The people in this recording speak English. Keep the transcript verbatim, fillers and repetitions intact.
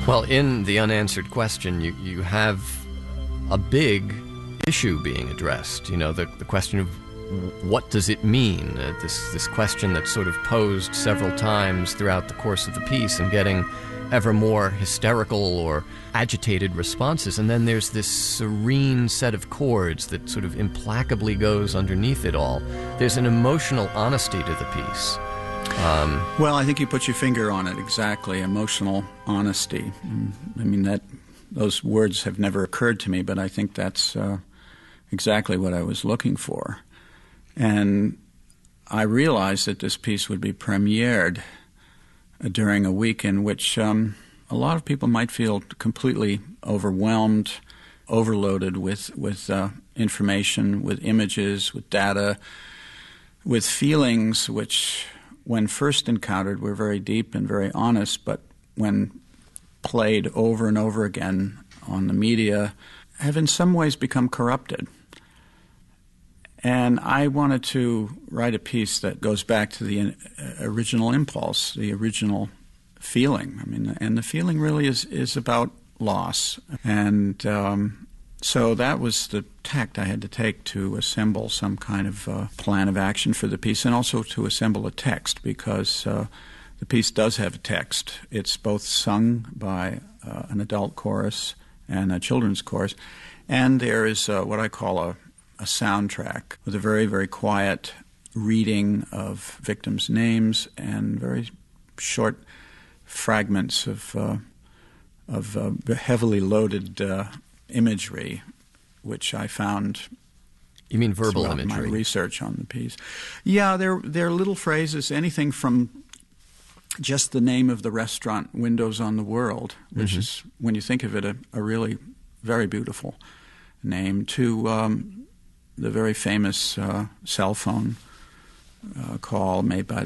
Well, in The Unanswered Question, you, you have a big issue being addressed. You know, the, the question of what does it mean? Uh, this, this question that's sort of posed several times throughout the course of the piece and getting ever more hysterical or agitated responses. And then there's this serene set of chords that sort of implacably goes underneath it all. There's an emotional honesty to the piece. Um, well, I think you put your finger on it exactly, emotional honesty. I mean, that those words have never occurred to me, but I think that's uh, exactly what I was looking for. And I realized that this piece would be premiered during a week in which um, a lot of people might feel completely overwhelmed, overloaded with, with uh, information, with images, with data, with feelings which, when first encountered, were very deep and very honest, but when played over and over again on the media, have in some ways become corrupted. And I wanted to write a piece that goes back to the original impulse, the original feeling. I mean, and the feeling really is, is about loss. And um, so that was the tact I had to take to assemble some kind of uh, plan of action for the piece, and also to assemble a text, because uh, the piece does have a text. It's both sung by uh, an adult chorus and a children's chorus, and there is uh, what I call a a soundtrack with a very, very quiet reading of victims' names and very short fragments of uh, of uh, heavily loaded uh, imagery, which I found. You mean verbal imagery? My research on the piece. Yeah, there there are little phrases, anything from just the name of the restaurant, Windows on the World, which mm-hmm. is, when you think of it, a, a really very beautiful name, to um, the very famous uh, cell phone uh, call made by